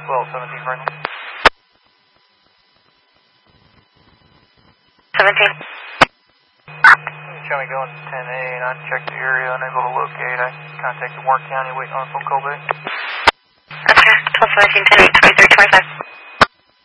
17 right now. 17. Show me going to 10A, and I checked the area, unable to locate. I contacted Warren County, waiting on a phone call back. Okay, 1217, 10A, 2325.